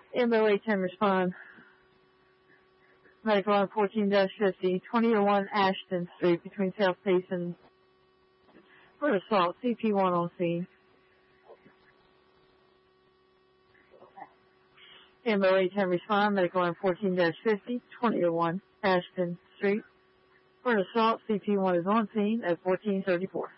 Ambo 810 respond. Medical on 14-50, 2001 Ashton Street between South Pace and for assault, CP1 on scene. Ambo 810 respond. Medical on 14-50, 2001 Ashton Street for assault, CP1 is on scene at 1434.